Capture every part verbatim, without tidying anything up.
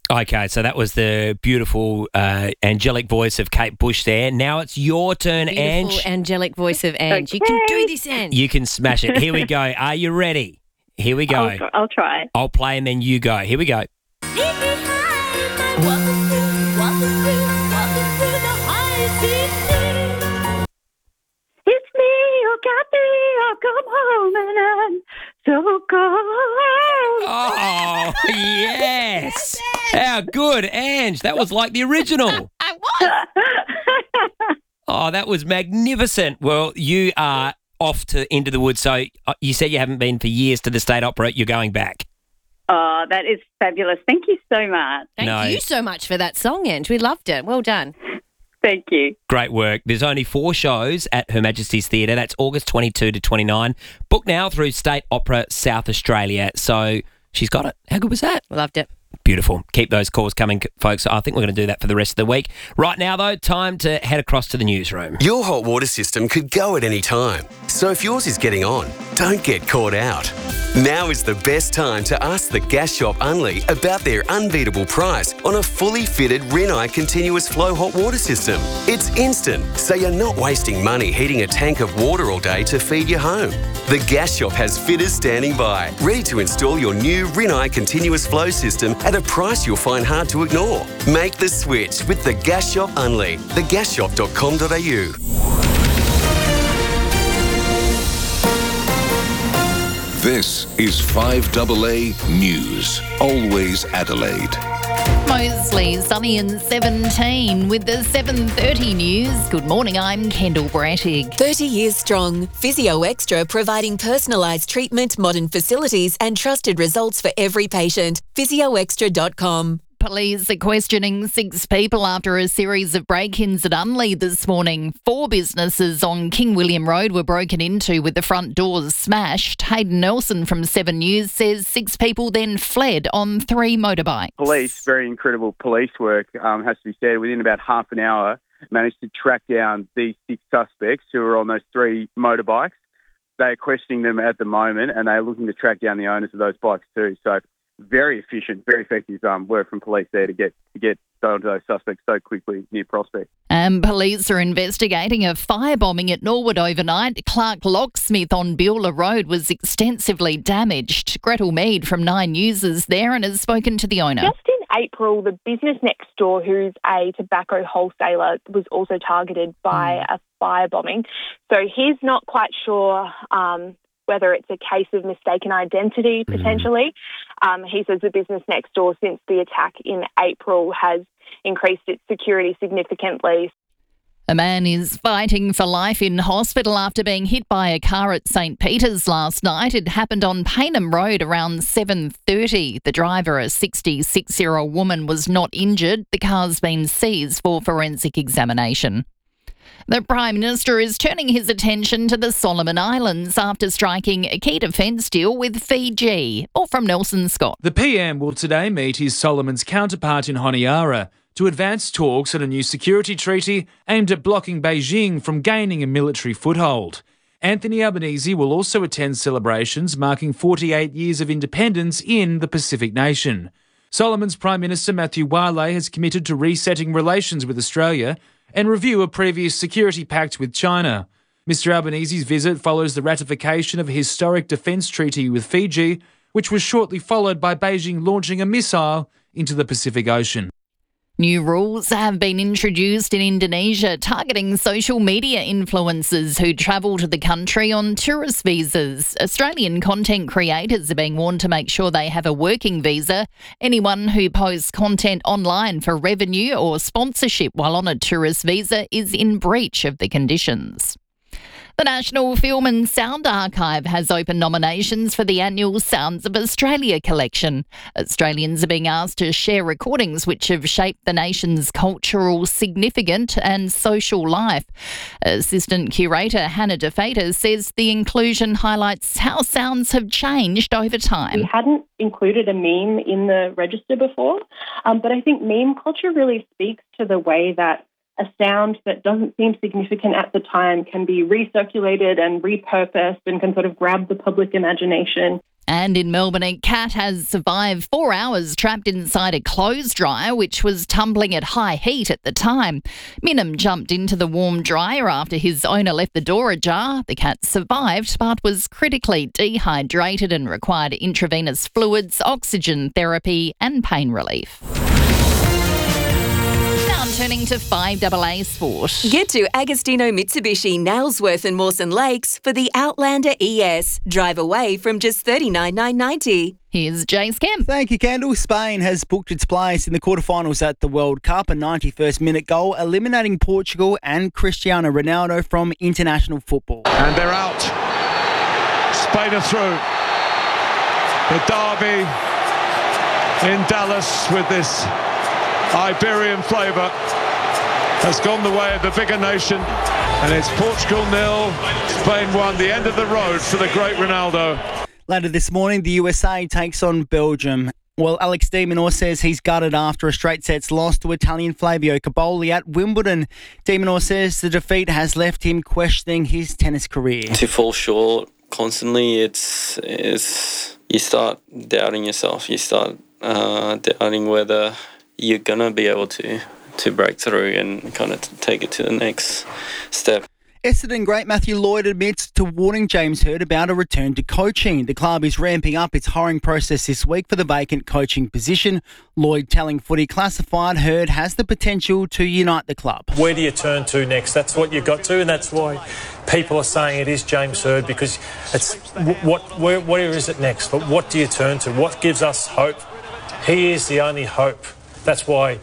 Okay, so that was the beautiful, uh, angelic voice of Kate Bush there. Now it's your turn, Beautiful, Ange. angelic voice of Ange. You can do this, Ange. You can smash it. Here we go. Are you ready? Here we go. I'll, tr- I'll try. I'll play and then you go. Here we go. It's me, you got me, I'll come home and I'm so cold. Oh, yes. How good, Ange. That was like the original. I was. Oh, that was magnificent. Well, you are off to Into the Woods. So uh, you said you haven't been for years to the State Opera. You're going back. Oh, that is fabulous. Thank you so much. Thank No. you so much for that song, Ange. We loved it. Well done. Thank you. Great work. There's only four shows at Her Majesty's Theatre. That's August twenty-second to twenty-ninth. Book now through State Opera South Australia. So she's got it. How good was that? Loved it. Beautiful. Keep those calls coming, folks. I think we're going to do that for the rest of the week. Right now, though, time to head across to the newsroom. Your hot water system could go at any time. So if yours is getting on, don't get caught out. Now is the best time to ask the Gas Shop Unley about their unbeatable price on a fully fitted Rinnai continuous flow hot water system. It's instant, so you're not wasting money heating a tank of water all day to feed your home. The Gas Shop has fitters standing by, ready to install your new Rinnai continuous flow system at a price you'll find hard to ignore. Make the switch with the Gas Shop Unley, the gas shop dot com dot a u. This is five A A News, always Adelaide. Mostly sunny and seventeen with the seven thirty news. Good morning, I'm Kendall Brattig. thirty years strong. Physio Extra providing personalised treatment, modern facilities and trusted results for every patient. physio extra dot com. Police are questioning six people after a series of break-ins at Unley this morning. Four businesses on King William Road were broken into with the front doors smashed. Hayden Nelson from Seven News says six people then fled on three motorbikes. Police, very incredible police work, um, has to be said. Within about half an hour, managed to track down these six suspects who were on those three motorbikes. They are questioning them at the moment, and they're looking to track down the owners of those bikes too. So very efficient, very effective um, work from police there to get to get onto those suspects so quickly near Prospect. And police are investigating a firebombing at Norwood overnight. Clark Locksmith on Beulah Road was extensively damaged. Gretel Mead from Nine News is there and has spoken to the owner. Just in April, the business next door, who's a tobacco wholesaler, was also targeted by mm. a firebombing. So he's not quite sure um, whether it's a case of mistaken identity, potentially. Mm. Um, he says the business next door, since the attack in April, has increased its security significantly. A man is fighting for life in hospital after being hit by a car at St Peter's last night. It happened on Paynham Road around seven thirty. The driver, a sixty-six-year-old woman, was not injured. The car's been seized for forensic examination. The Prime Minister is turning his attention to the Solomon Islands after striking a key defence deal with Fiji. All from Nelson Scott. The P M will today meet his Solomon's counterpart in Honiara to advance talks on a new security treaty aimed at blocking Beijing from gaining a military foothold. Anthony Albanese will also attend celebrations marking forty-eight years of independence in the Pacific nation. Solomon's Prime Minister Matthew Wale has committed to resetting relations with Australia and review a previous security pact with China. Mister Albanese's visit follows the ratification of a historic defence treaty with Fiji, which was shortly followed by Beijing launching a missile into the Pacific Ocean. New rules have been introduced in Indonesia targeting social media influencers who travel to the country on tourist visas. Australian content creators are being warned to make sure they have a working visa. Anyone who posts content online for revenue or sponsorship while on a tourist visa is in breach of the conditions. The National Film and Sound Archive has opened nominations for the annual Sounds of Australia collection. Australians are being asked to share recordings which have shaped the nation's cultural, significant and social life. Assistant Curator Hannah DeFater says the inclusion highlights how sounds have changed over time. We hadn't included a meme in the register before, um, but I think meme culture really speaks to the way that a sound that doesn't seem significant at the time can be recirculated and repurposed and can sort of grab the public imagination. And in Melbourne, a cat has survived four hours trapped inside a clothes dryer, which was tumbling at high heat at the time. Minim jumped into the warm dryer after his owner left the door ajar. The cat survived, but was critically dehydrated and required intravenous fluids, oxygen therapy and pain relief. Turning to five A A Sport. Get to Agostino Mitsubishi, Nailsworth and Mawson Lakes for the Outlander E S. Drive away from just thirty-nine thousand nine hundred ninety dollars. Here's Jace Kemp. Thank you, Kendall. Spain has booked its place in the quarterfinals at the World Cup, a ninety-first minute goal, eliminating Portugal and Cristiano Ronaldo from international football. And they're out. Spain are through. The derby in Dallas with this Iberian flavour has gone the way of the bigger nation, and it's Portugal nil, Spain one. The end of the road for the great Ronaldo. Later this morning, the U S A takes on Belgium. Well, Alex de Minaur says he's gutted after a straight sets loss to Italian Flavio Caboli at Wimbledon. De Minaur says the defeat has left him questioning his tennis career. To fall short constantly, it's, it's you start doubting yourself. You start uh, doubting whether you're going to be able to to break through and kind of take it to the next step. Essendon great Matthew Lloyd admits to warning James Hird about a return to coaching. The club is ramping up its hiring process this week for the vacant coaching position. Lloyd telling Footy Classified Hird has the potential to unite the club. Where do you turn to next? That's what you've got to, and that's why people are saying it is James Hird, because it's what where, where is it next? But what do you turn to? What gives us hope? He is the only hope. That's why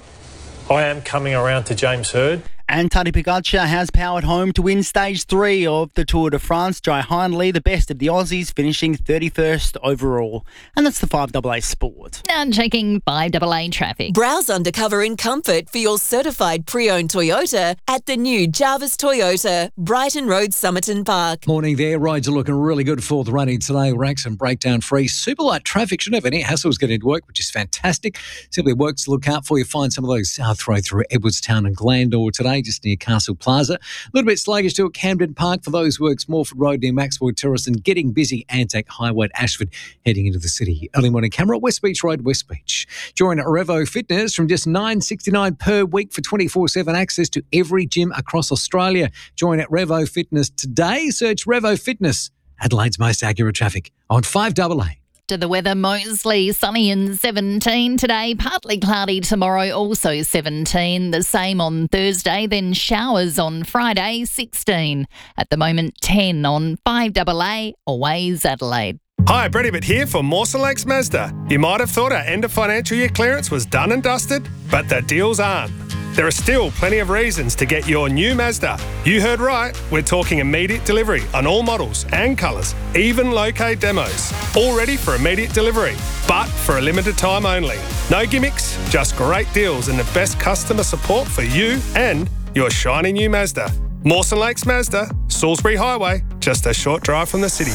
I am coming around to James Hird. And Tadej Pogacar has powered home to win stage three of the Tour de France. Jai Hindley, the best of the Aussies, finishing thirty-first overall. And that's the five A A Sport. Now checking five A A traffic. Browse undercover in comfort for your certified pre-owned Toyota at the new Jarvis Toyota, Brighton Road, Somerton Park. Morning there. Roads are looking really good for the running today. Racks and breakdown free. Super light traffic. Shouldn't have any hassles getting to work, which is fantastic. Simply works to look out for you. Find some of those south road through Edwardstown and Glandore today, just near Castle Plaza. A little bit sluggish too at Camden Park for those works. Morford Road near Maxwell Terrace, and getting busy Anzac Highway at Ashford heading into the city. Early morning camera, West Beach Road, West Beach. Join Revo Fitness from just nine dollars sixty-nine per week for twenty-four seven access to every gym across Australia. Join at Revo Fitness today. Search Revo Fitness. Adelaide's most accurate traffic on five A A. To the weather, mostly sunny and seventeen today, partly cloudy tomorrow, also seventeen. The same on Thursday, then showers on Friday, sixteen. At the moment, ten on five A A, always Adelaide. Hi, Brett Ibbott here for Mawson Lakes Mazda. You might have thought our end of financial year clearance was done and dusted, but the deals aren't. There are still plenty of reasons to get your new Mazda. You heard right, we're talking immediate delivery on all models and colours, even low-K demos. All ready for immediate delivery, but for a limited time only. No gimmicks, just great deals and the best customer support for you and your shiny new Mazda. Mawson Lakes Mazda, Salisbury Highway, just a short drive from the city.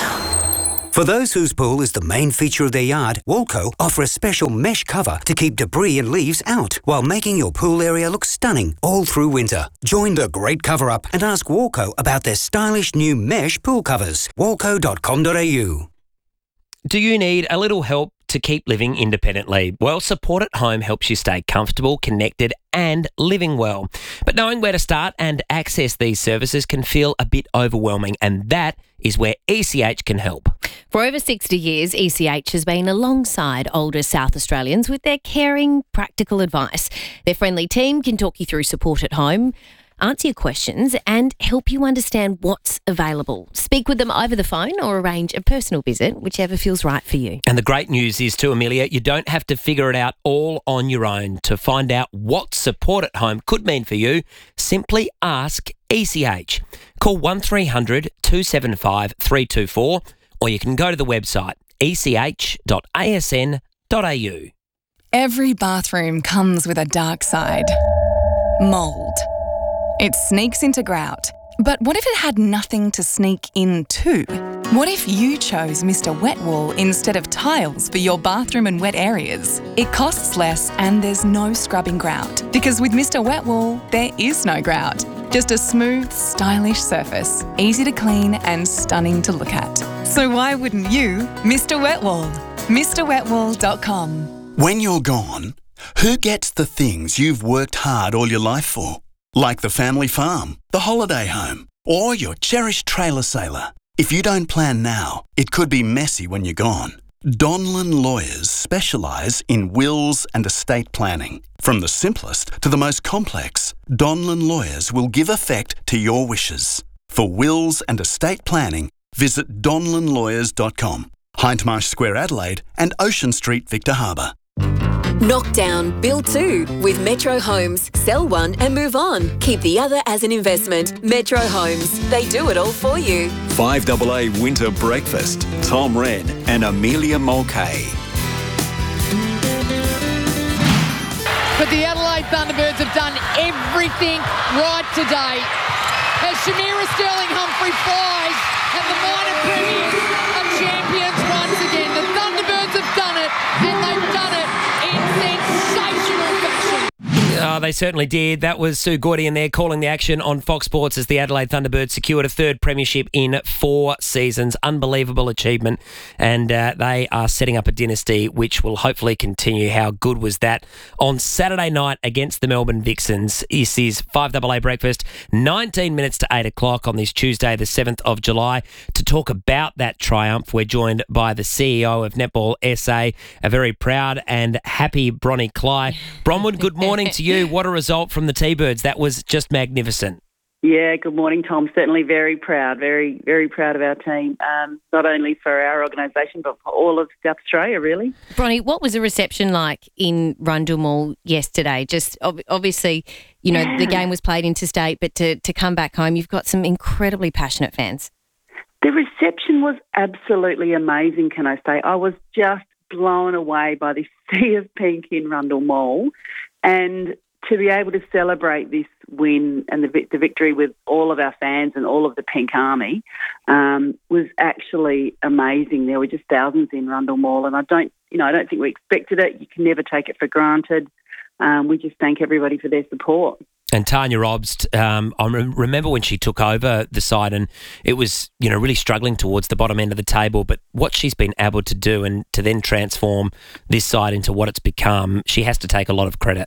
For those whose pool is the main feature of their yard, Walco offer a special mesh cover to keep debris and leaves out while making your pool area look stunning all through winter. Join the great cover-up and ask Walco about their stylish new mesh pool covers. walco dot com dot a u. Do you need a little help to keep living independently? Well, Support at Home helps you stay comfortable, connected and living well. But knowing where to start and access these services can feel a bit overwhelming, and that is where E C H can help. For over sixty years, E C H has been alongside older South Australians with their caring, practical advice. Their friendly team can talk you through Support at Home, answer your questions and help you understand what's available. Speak with them over the phone or arrange a personal visit, whichever feels right for you. And the great news is too, Amelia, you don't have to figure it out all on your own. To find out what Support at Home could mean for you, simply ask E C H. Call one three hundred two seven five three two four or you can go to the website e c h dot a s n dot a u. Every bathroom comes with a dark side. Mould. It sneaks into grout. But what if it had nothing to sneak into? What if you chose Mister Wet Wool instead of tiles for your bathroom and wet areas? It costs less and there's no scrubbing grout. Because with Mister Wet Wool, there is no grout. Just a smooth, stylish surface, easy to clean and stunning to look at. So why wouldn't you, Mister Wetwall? Mr Wetwall dot com. When you're gone, who gets the things you've worked hard all your life for? Like the family farm, the holiday home, or your cherished trailer sailor. If you don't plan now, it could be messy when you're gone. Donlan Lawyers specialise in wills and estate planning. From the simplest to the most complex, Donlan Lawyers will give effect to your wishes. For wills and estate planning, visit donlan lawyers dot com. Hindmarsh Square, Adelaide, and Ocean Street, Victor Harbour. Knock down, build two with Metro Homes. Sell one and move on. Keep the other as an investment. Metro Homes. They do it all for you. five A A Winter Breakfast. Tom Wren and Amelia Mulcahy. But the Adelaide Thunderbirds have done everything right today. As Shamira Sterling-Humphrey flies and the minor premiers are champions once again. The Thunderbirds have done it, and they've done it in sensational fashion. Oh, they certainly did. That was Sue Gordian there calling the action on Fox Sports as the Adelaide Thunderbirds secured a third premiership in four seasons. Unbelievable achievement. And uh, they are setting up a dynasty which will hopefully continue. How good was that? On Saturday night against the Melbourne Vixens, this is five A A Breakfast, nineteen minutes to eight o'clock on this Tuesday, the seventh of July. To talk about that triumph, we're joined by the C E O of Netball S A, a very proud and happy Bronnie Cly. Bronwyn, good morning to you. What a result from the T-Birds. That was just magnificent. Yeah, good morning, Tom. Certainly very proud, very, very proud of our team, um, not only for our organisation but for all of South Australia, really. Bronnie, what was the reception like in Rundle Mall yesterday? Just ob- obviously, you know, the game was played interstate, but to, to come back home, you've got some incredibly passionate fans. The reception was absolutely amazing, can I say. I was just blown away by the sea of pink in Rundle Mall, and to be able to celebrate this win and the, the victory with all of our fans and all of the Pink Army um, was actually amazing. There were just thousands in Rundle Mall, and I don't, you know, I don't think we expected it. You can never take it for granted. Um, we just thank everybody for their support. And Tanya Robst, um, I remember when she took over the side, and it was, you know, really struggling towards the bottom end of the table. But what she's been able to do and to then transform this side into what it's become, she has to take a lot of credit.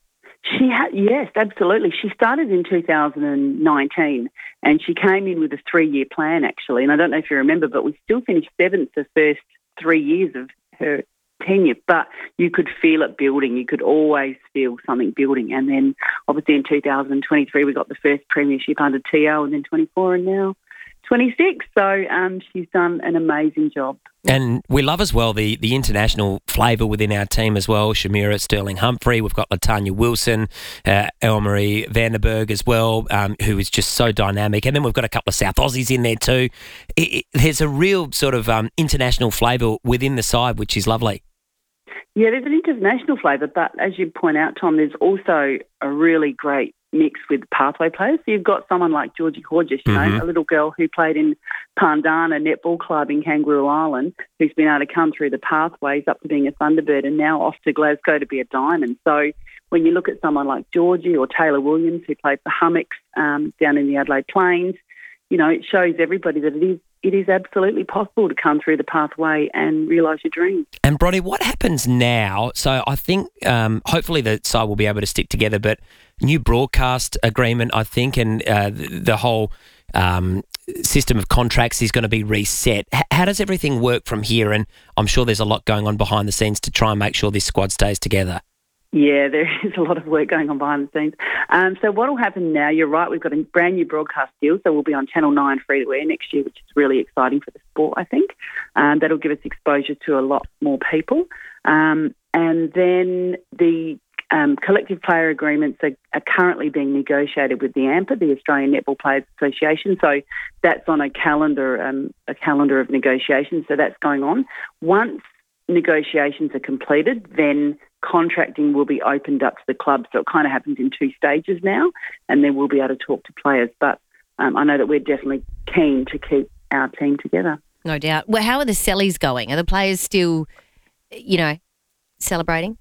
She had, yes, absolutely. She started in two thousand nineteen, and she came in with a three-year plan, actually. And I don't know if you remember, but we still finished seventh the first three years of her tenure. But you could feel it building. You could always feel something building. And then, obviously, in two thousand twenty-three, we got the first premiership under T O, and then twenty-four, and now twenty-six. So um, she's done an amazing job. And we love as well the, the international flavour within our team as well. Shamira Sterling-Humphrey, we've got Latanya Wilson, uh, Elmarie Vandenberg as well, um, who is just so dynamic. And then we've got a couple of South Aussies in there too. It, it, there's a real sort of um, international flavour within the side, which is lovely. Yeah, there's an international flavour, but as you point out, Tom, there's also a really great mix with pathway players. So you've got someone like Georgie Hodges, you Mm-hmm. know, a little girl who played in Pandana Netball Club in Kangaroo Island, who's been able to come through the pathways up to being a Thunderbird and now off to Glasgow to be a Diamond. So when you look at someone like Georgie or Taylor Williams, who played for Hummocks um, down in the Adelaide Plains, you know, it shows everybody that it is it is absolutely possible to come through the pathway and realise your dreams. And Brodie, what happens now? So I think um, hopefully the side will be able to stick together, but new broadcast agreement, I think, and uh, the, the whole um, system of contracts is going to be reset. H- how does everything work from here? And I'm sure there's a lot going on behind the scenes to try and make sure this squad stays together. Yeah, there is a lot of work going on behind the scenes. Um, so what will happen now, you're right, we've got a brand new broadcast deal, so we'll be on Channel nine free-to-air next year, which is really exciting for the sport, I think. Um, that'll give us exposure to a lot more people. Um, and then the um, collective player agreements are, are currently being negotiated with the A M P A, the Australian Netball Players Association. So that's on a calendar, um, a calendar of negotiations, so that's going on. Once negotiations are completed, then contracting will be opened up to the club. So it kind of happens in two stages now, and then we'll be able to talk to players. But um, I know that we're definitely keen to keep our team together. No doubt. Well, how are the sellies going? Are the players still, you know, celebrating?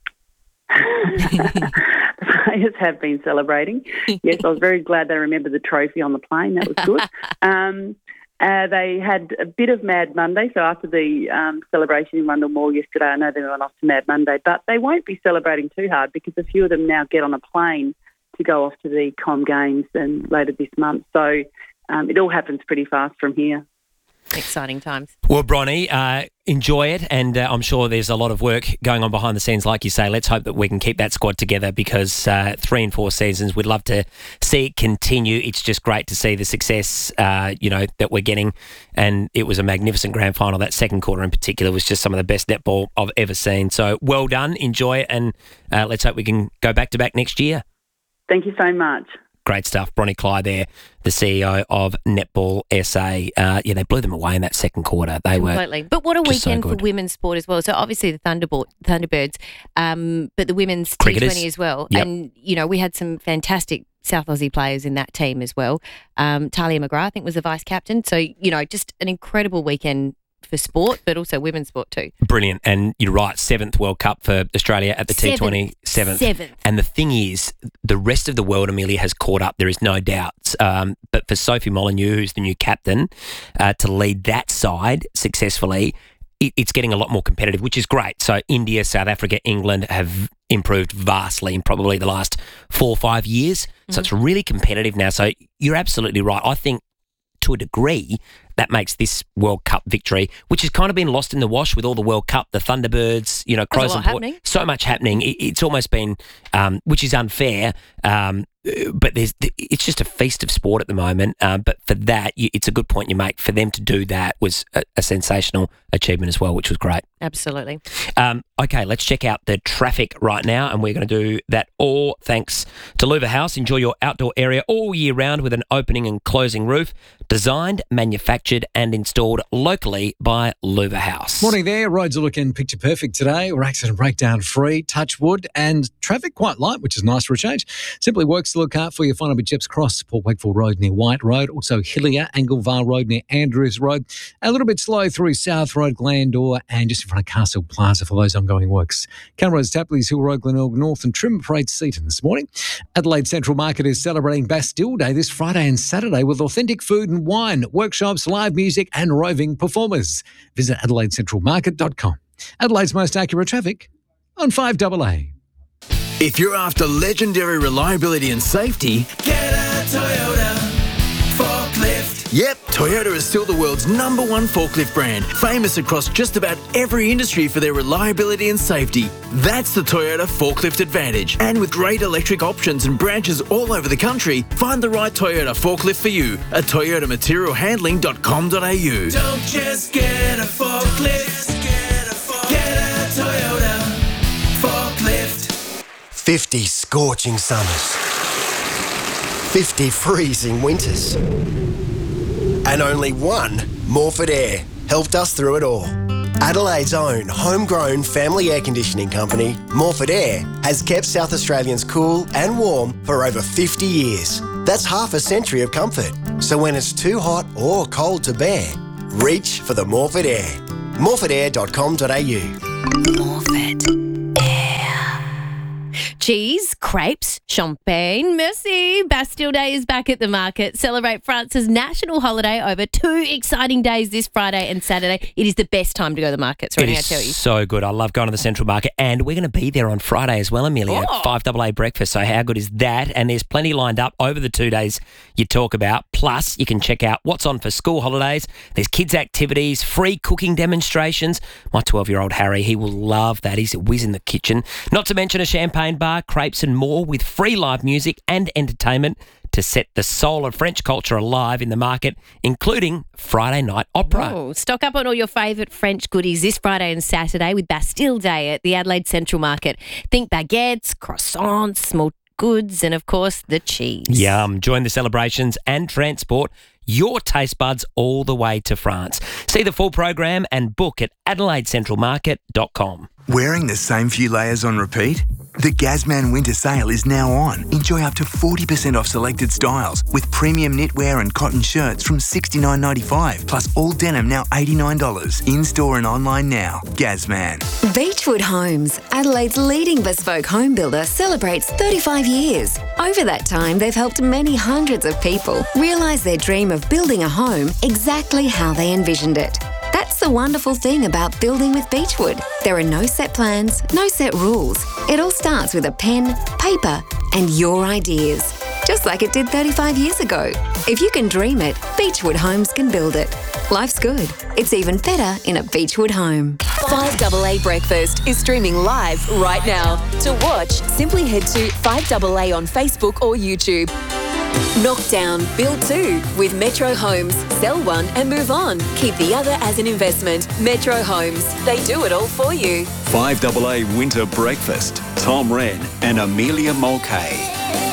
The players have been celebrating. Yes, I was very glad they remembered the trophy on the plane. That was good. Um, Uh, they had a bit of Mad Monday, so after the um, celebration in Rundle Mall yesterday, I know they went off to Mad Monday, but they won't be celebrating too hard because a few of them now get on a plane to go off to the Com Games and later this month. So um, it all happens pretty fast from here. Exciting times. Well, Bronnie, uh, enjoy it, and uh, I'm sure there's a lot of work going on behind the scenes, like you say. Let's hope that we can keep that squad together because uh, three and four seasons, we'd love to see it continue. It's just great to see the success, uh, you know, that we're getting, and it was a magnificent grand final. That second quarter in particular was just some of the best netball I've ever seen. So well done, enjoy it, and uh, let's hope we can go back to back next year. Thank you so much. Great stuff. Bronnie Clyde there, the C E O of Netball S A. Uh, yeah, they blew them away in that second quarter. They Completely. were But what a just weekend so for good. women's sport as well. So obviously the Thunderbo- Thunderbirds, um, but the women's T Cricketers. twenty as well. Yep. And, you know, we had some fantastic South Aussie players in that team as well. Um, Talia McGrath, I think, was the vice captain. So, you know, just an incredible weekend for sport, but also women's sport too. Brilliant. And you're right, seventh World Cup for Australia at the T twenty. Seventh. Seventh. And the thing is, the rest of the world, Amelia, has caught up. There is no doubt. Um, but for Sophie Molyneux, who's the new captain, uh, to lead that side successfully, it, it's getting a lot more competitive, which is great. So India, South Africa, England have improved vastly in probably the last four or five years. So it's really competitive now. So you're absolutely right. I think to a degree, that makes this World Cup victory, which has kind of been lost in the wash with all the World Cup, the Thunderbirds, you know, There's a Crows lot and Port. happening. So much happening. It, it's almost been, um, which is unfair, um, but there's it's just a feast of sport at the moment. Um, but for that, you, it's a good point you make. For them to do that was a, a sensational achievement as well, which was great. Absolutely. Um, okay, let's check out the traffic right now, and we're going to do that all thanks to Louva House. Enjoy your outdoor area all year round with an opening and closing roof, designed, manufactured and installed locally by Louva House. Morning there. Roads are looking picture perfect today. We're accident breakdown free, touch wood, and traffic quite light, which is nice for a change. Simply Works to look out for you. Find them at Jeps Cross, Port Wakefield Road near White Road, also Hillier, Anglevar Road near Andrews Road. A little bit slow through South Road, Glandore, and just in front of Castle Plaza for those ongoing works. Camrose, Tapley's, Hill Road, Glenelg North, and Trim Parade Seaton this morning. Adelaide Central Market is celebrating Bastille Day this Friday and Saturday with authentic food and wine, workshops, live music, and roving performers. Visit adelaide central market dot com. Adelaide's most accurate traffic on five double A. If you're after legendary reliability and safety, get a Toyota forklift. Yep, Toyota is still the world's number one forklift brand, famous across just about every industry for their reliability and safety. That's the Toyota Forklift Advantage. And with great electric options and branches all over the country, find the right Toyota forklift for you at toyota material handling dot com dot a u. Don't just get a forklift, get a, forklift. Get a Toyota forklift. fifty scorching summers, fifty freezing winters, and only one Morford Air helped us through it all. Adelaide's own homegrown family air conditioning company, Morford Air, has kept South Australians cool and warm for over fifty years. That's half a century of comfort. So when it's too hot or cold to bear, reach for the Morford Air. morford air dot com dot a u. Morford Cheese, crepes, champagne, merci. Bastille Day is back at the market. Celebrate France's national holiday over two exciting days this Friday and Saturday. It is the best time to go to the markets, It Ronnie, I is tell you. so good. I love going to the Central Market, and we're going to be there on Friday as well, Amelia. Oh. five double A breakfast. So how good is that? And there's plenty lined up over the two days you talk about. Plus, you can check out what's on for school holidays. There's kids' activities, free cooking demonstrations. My twelve-year-old Harry, he will love that. He's a whiz in the kitchen. Not to mention a champagne bar, crepes and more with free live music and entertainment to set the soul of French culture alive in the market, including Friday night opera. Oh, stock up on all your favourite French goodies this Friday and Saturday with Bastille Day at the Adelaide Central Market. Think baguettes, croissants, small goods, and of course the cheese. Yum. Join the celebrations and transport your taste buds all the way to France. See the full program and book at adelaide central market dot com. Wearing the same few layers on repeat? The Gazman Winter Sale is now on. Enjoy up to forty percent off selected styles with premium knitwear and cotton shirts from sixty-nine ninety-five, plus all denim now eighty-nine dollars. In-store and online now. Gazman. Beechwood Homes, Adelaide's leading bespoke home builder, celebrates thirty-five years. Over that time, they've helped many hundreds of people realise their dream of building a home exactly how they envisioned it. That's the wonderful thing about building with Beechwood. There are no set plans, no set rules. It all starts with a pen, paper, and your ideas. Just like it did thirty-five years ago. If you can dream it, Beechwood Homes can build it. Life's good. It's even better in a Beechwood home. five A A Breakfast is streaming live right now. To watch, simply head to five A A on Facebook or YouTube. Knock down, build two with Metro Homes. Sell one and move on. Keep the other as an investment. Metro Homes. They do it all for you. five A A Winter Breakfast. Tom Wren and Amelia Mulcahy.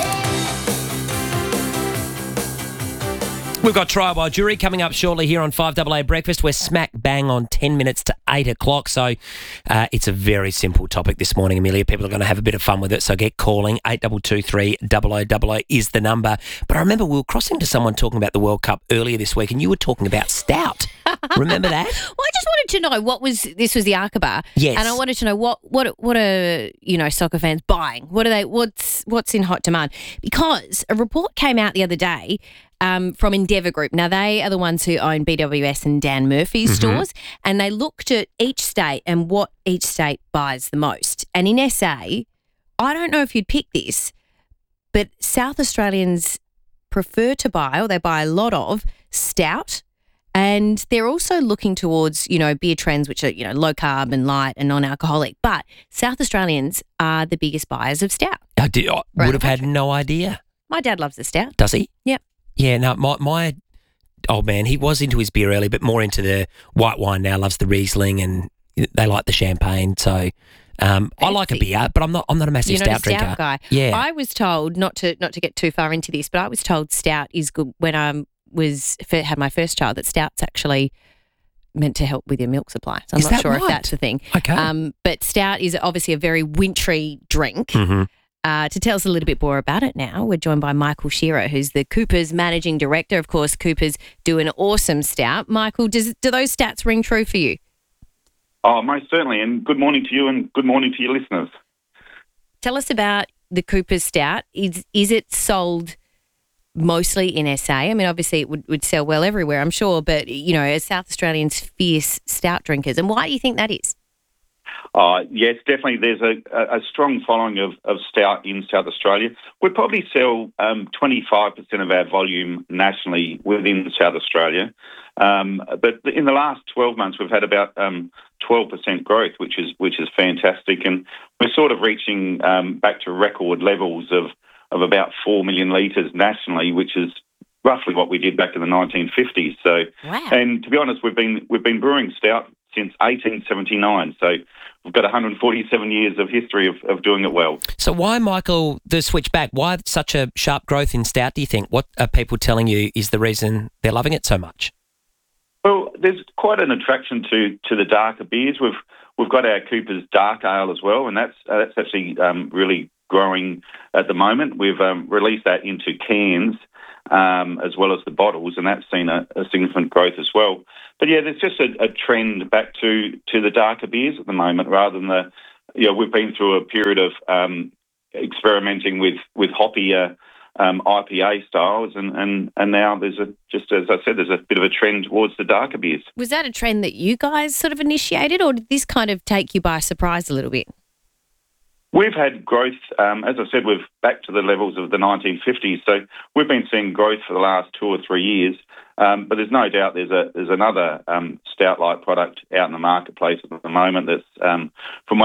We've got Trial by Jury coming up shortly here on five A A Breakfast. We're smack bang on ten minutes to eight o'clock. So uh, it's a very simple topic this morning, Amelia. People are going to have a bit of fun with it. So get calling. eight two two three, double oh double oh is the number. But I remember we were crossing to someone talking about the World Cup earlier this week and you were talking about stout. Remember that? Well, I just wanted to know what was, this was the Aqaba. Yes. And I wanted to know what, what, what are, you know, soccer fans buying? What are they, what's, what's in hot demand? Because a report came out the other day Um, from Endeavour Group. Now, they are the ones who own B W S and Dan Murphy's Mm-hmm. stores, and they looked at each state and what each state buys the most. And in S A, I don't know if you'd pick this, but South Australians prefer to buy, or they buy a lot of, stout, and they're also looking towards, you know, beer trends, which are, you know, low carb and light and non-alcoholic. But South Australians are the biggest buyers of stout. I, did, I would have had no idea. My dad loves the stout. Does he? Yep. Yeah, no, my, my old man, he was into his beer early, but more into the white wine now, loves the Riesling and they like the champagne. So um, I like a beer, but I'm not I'm not a massive You're stout not a stout drinker. guy. Yeah. I was told, not to not to get too far into this, but I was told stout is good when I was had my first child, that stout's actually meant to help with your milk supply. So I'm Is not that sure if right? that's the thing. Okay. Um, but stout is obviously a very wintry drink. Mm-hmm. Uh, to tell us a little bit more about it now, we're joined by Michael Shearer, who's the Cooper's Managing Director. Of course, Cooper's do an awesome stout. Michael, does, do those stats ring true for you? Oh, most certainly. And good morning to you and good morning to your listeners. Tell us about the Cooper's stout. Is is it sold mostly in S A? I mean, obviously it would, would sell well everywhere, I'm sure, but, you know, as South Australians, fierce stout drinkers. And why do you think that is? Uh, yes, definitely. There's a, a strong following of, of stout in South Australia. We probably sell um, twenty-five percent of our volume nationally within South Australia. Um, but in the last twelve months, we've had about um, twelve percent growth, which is which is fantastic. And we're sort of reaching um, back to record levels of, of about four million litres nationally, which is roughly what we did back in the nineteen fifties. So, wow. And to be honest, we've been we've been brewing stout since eighteen seventy-nine. So we've got one hundred forty-seven years of history of, of doing it well. So why, Michael, the switch back? Why such a sharp growth in stout, do you think? What are people telling you is the reason they're loving it so much? Well, there's quite an attraction to, to the darker beers. We've we've got our Cooper's Dark Ale as well, and that's uh, that's actually um, really growing at the moment. We've um, released that into cans um, as well as the bottles, and that's seen a, a significant growth as well. But yeah, there's just a, a trend back to, to the darker beers at the moment, rather than the, you know, we've been through a period of um, experimenting with with hoppier um, I P A styles, and, and, and now there's a, just as I said, there's a bit of a trend towards the darker beers. Was that a trend that you guys sort of initiated, or did this kind of take you by surprise a little bit? We've had growth, um, as I said, we're back to the levels of the nineteen fifties. So we've been seeing growth for the last two or three years. Um, but there's no doubt there's a there's another um, stout-like product out in the marketplace at the moment that's, um, from what